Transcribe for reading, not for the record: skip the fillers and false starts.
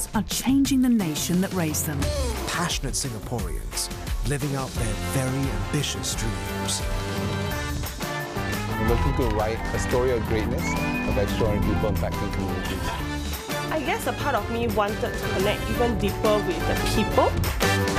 are changing the nation that raised them. Passionate Singaporeans living out their very ambitious dreams. We're looking to write a story of greatness, of extraordinary people impacting communities. I guess a part of me wanted to connect even deeper with the people.